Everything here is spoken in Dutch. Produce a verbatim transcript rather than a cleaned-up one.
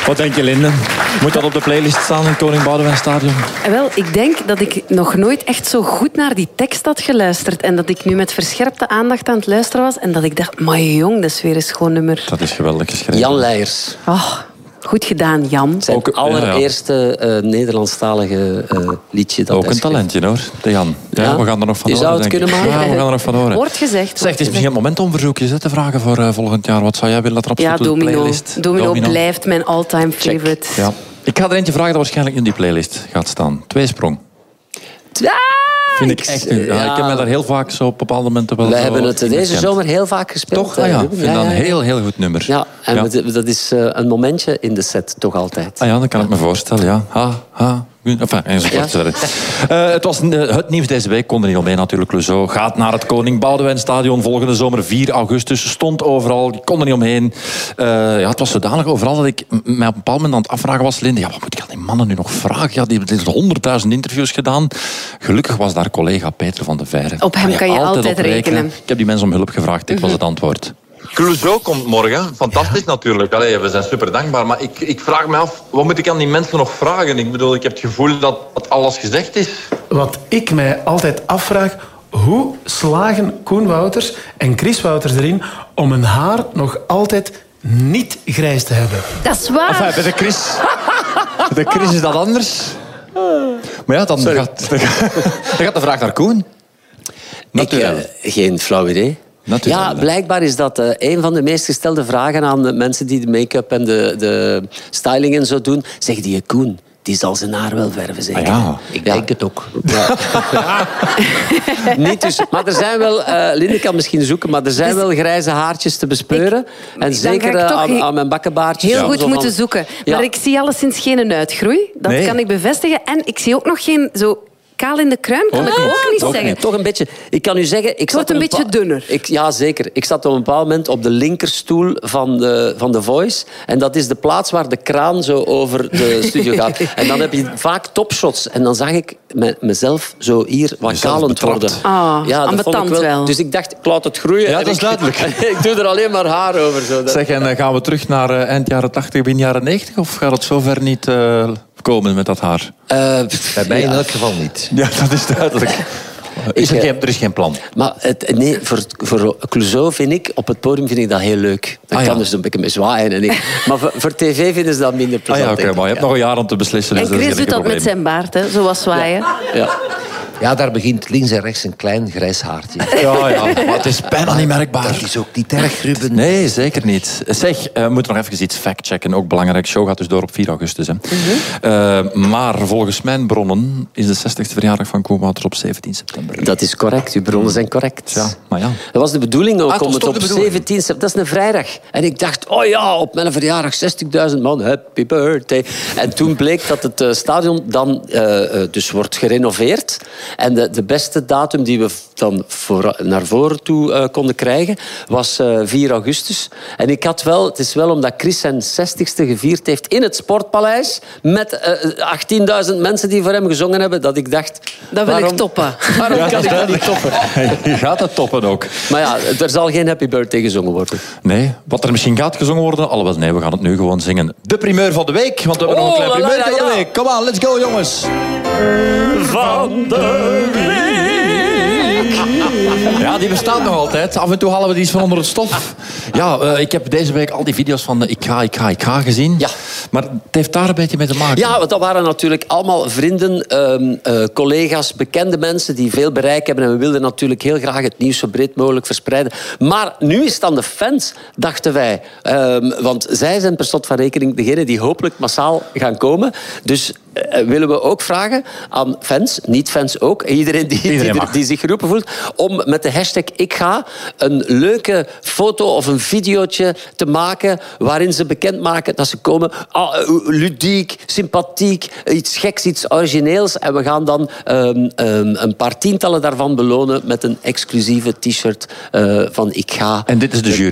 Wat denk je, Linde? Moet dat op de playlist staan in het Koning Boudewijn Stadion? Wel, ik denk dat ik nog nooit echt zo goed naar die tekst had geluisterd. En dat ik nu met verscherpte aandacht aan het luisteren was. En dat ik dacht, maar jong, dat is weer een schoon nummer. Dat is geweldig geschreven. Jan Leijers. Oh, goed gedaan, Jan. Zijn Ook, allereerste uh, Nederlandstalige uh, liedje. Dat Ook hij een schreef. talentje, hoor. De Jan. Ja, Ja. We gaan er nog van Je horen. zou het denk ik. kunnen maken. Ja, we gaan er nog van horen. Wordt gezegd. Zeg, het is misschien het moment om verzoekjes hè, te vragen voor uh, volgend jaar. Wat zou jij willen dat er op Ja, de Domino. playlist? Domino. Domino blijft mijn all-time favorite. Ja. Ik ga er eentje vragen dat waarschijnlijk in die playlist gaat staan. Tweesprong. Ja, Vind ik echt. Ja, ja. Ik heb mij daar heel vaak zo op bepaalde momenten wel. We zo hebben het in deze herkend. zomer heel vaak gespeeld. Toch? Ah, ja. Ik Ruben. vind dat een ja, ja. heel, heel goed nummer. Ja, en Ja. we- dat is uh, een momentje in de set, toch altijd. Ah ja, dat kan ik me voorstellen, ja. Ha, ha. Enfin, enzovoort. Ja. Uh, het was uh, het nieuws deze week, kon er niet omheen natuurlijk. Clouseau gaat naar het Koning Boudewijn Stadion volgende zomer, vier augustus. Stond overal, ik kon er niet omheen. Uh, ja, het was zodanig overal dat ik mij op een bepaald moment aan het afvragen was. Linde, ja, wat moet ik aan die mannen nu nog vragen? Ja, die hebben honderdduizend interviews gedaan. Gelukkig was daar collega Peter van de Veire. Op hem kan je altijd op rekenen. Ik heb die mensen om hulp gevraagd, dit was het antwoord. Clouseau komt morgen. Fantastisch natuurlijk. Allee, we zijn super dankbaar. Maar ik, ik vraag me af, wat moet ik aan die mensen nog vragen? Ik bedoel, ik heb het gevoel dat, dat alles gezegd is. Wat ik mij altijd afvraag, hoe slagen Koen Wouters en Chris Wouters erin om een haar nog altijd niet grijs te hebben? Dat is waar. Enfin, bij de Chris... bij de Chris is dat anders. Maar ja, dan gaat, dan gaat de vraag naar Koen. Ik, uh, geen flauw idee. Natuurlijk. Ja, blijkbaar is dat uh, een van de meest gestelde vragen aan de mensen die de make-up en de, de styling en zo doen. Zeg die Koen, die zal zijn haar wel verven, zeker? Ah, ja. Ik denk het ook. Ja. Niet dus, maar er zijn wel, uh, Linde kan misschien zoeken, maar er zijn Dus- wel grijze haartjes te bespeuren. Ik- en dan zeker ga ik uh, toch aan, he- aan mijn bakkenbaardjes. Heel Zo goed van- moeten zoeken. Ja. Maar ik zie alleszins geen uitgroei. Dat Nee. kan ik bevestigen. En ik zie ook nog geen zo kaal in de kruin. Kan ik ook niet Toch, zeggen. toch een beetje. Ik kan u zeggen... Ik Het zat wordt een op beetje bepa- dunner. Ik, ja, zeker. Ik zat op een bepaald moment op de linkerstoel van de, van de Voice. En dat is de plaats waar de kraan zo over de studio gaat. En dan heb je vaak topshots. En dan zag ik me, mezelf zo hier wat Jezelf kalend betrapt. worden. Ah, dat vond ik ambetant wel. Dus ik dacht, ik laat het groeien. Ja, en dat is ik, duidelijk. ik doe er alleen maar haar over. Zo. Dat- Zeg, en uh, gaan we terug naar uh, eind jaren tachtig, begin jaren negentig? Of gaat het zover niet uh, komen met dat haar? Uh, Bij mij in ja. elk geval niet. Ja, dat is duidelijk. Is er, Ik, uh, geen, er is geen plan. Maar het, nee, voor, voor Clouseau vind ik, op het podium vind ik dat heel leuk. Dat Ah, ja. kan dus een beetje mee zwaaien. En ik, maar voor, voor tv vinden ze dat minder Ah plezant. ja, oké, denk ik. maar je hebt Ja. nog een jaar om te beslissen. En Dus dat is Chris geen doet dat probleem. met zijn baard, hè. Zoals zwaaien. Ja. Ja, daar begint links en rechts een klein grijs haartje. Ja, ja, maar het is bijna niet merkbaar. Dat is ook niet erg, Ruben. Nee, zeker niet. Zeg, uh, we moeten nog even iets factchecken. Ook belangrijk. De show gaat dus door op vier augustus. Hè. Uh, maar volgens mijn bronnen is de zestigste verjaardag van Koen Wouters op zeventien september. Dat is correct, uw bronnen zijn correct. Ja, maar ja. Dat was de bedoeling ook Ah, het om was het toch op de bedoeling? zeventien september... Dat is een vrijdag. En ik dacht, oh ja, op mijn verjaardag zestigduizend man, happy birthday. En toen bleek dat het uh, stadion dan uh, uh, dus wordt gerenoveerd. En de, de beste datum die we dan voor, naar voren toe uh, konden krijgen, was uh, vier augustus. En ik had wel, het is wel omdat Chris zijn zestigste gevierd heeft in het Sportpaleis, met uh, achttienduizend mensen die voor hem gezongen hebben, dat ik dacht... Dat wil waarom, ik toppen. Waarom kan ik dat niet toppen? Je gaat het toppen ook. Maar ja, er zal geen happy birthday gezongen worden. Nee, wat er misschien gaat gezongen worden, alhoewel nee, we gaan het nu gewoon zingen. De primeur van de week, want we hebben nog een Oh, klein la, la, primeur van ja. de week. Kom aan, let's go jongens. Van de week. Ja, die bestaat nog altijd. Af en toe halen we die eens van onder het stof. Ja, uh, ik heb deze week al die video's van de Ik ga, ik ga, ik ga gezien. Ja. Maar het heeft daar een beetje mee te maken. Ja, want dat waren natuurlijk allemaal vrienden, um, uh, collega's, bekende mensen die veel bereik hebben. En we wilden natuurlijk heel graag het nieuws zo breed mogelijk verspreiden. Maar nu is het aan de fans, dachten wij. Um, want zij zijn per slot van rekening degene die hopelijk massaal gaan komen. Dus uh, willen we ook vragen aan fans, niet-fans ook, iedereen die, Iedereen die, mag. die zich geroepen voelt, om met de hashtag Ik Ga een leuke foto of een videootje te maken waarin ze bekendmaken dat ze komen. Ah, ludiek, sympathiek, iets geks, iets origineels. En we gaan dan um, um, een paar tientallen daarvan belonen met een exclusieve t-shirt uh, van Ik Ga. En dit is de jury.